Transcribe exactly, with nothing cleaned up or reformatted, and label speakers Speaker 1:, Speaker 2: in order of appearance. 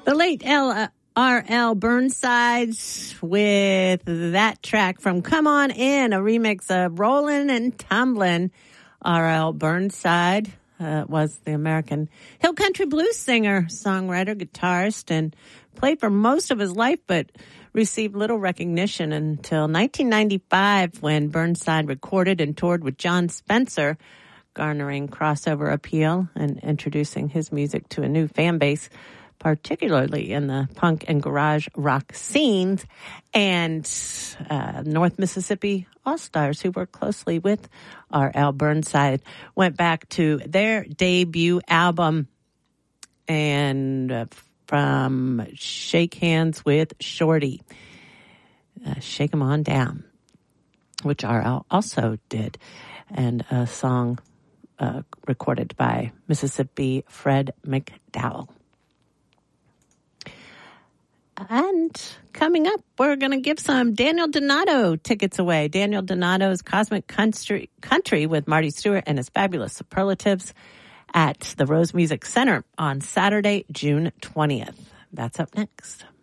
Speaker 1: The late L R L Burnside with that track from Come On In, a remix of Rollin' and Tumblin'. R L Burnside uh, was the American hill country blues singer, songwriter, guitarist, and played for most of his life, but received little recognition until nineteen ninety-five when Burnside recorded and toured with John Spencer, garnering crossover appeal and introducing his music to a new fan base, particularly in the punk and garage rock scenes. And uh, North Mississippi All-Stars, who worked closely with R L Burnside, went back to their debut album and uh, from Shake Hands with Shorty, uh, Shake 'em On Down, which R L also did, and a song uh, recorded by Mississippi Fred McDowell. And coming up, we're going to give some Daniel Donato tickets away. Daniel Donato's Cosmic Country, Country with Marty Stewart and his fabulous superlatives at the Rose Music Center on Saturday, June twentieth. That's up next.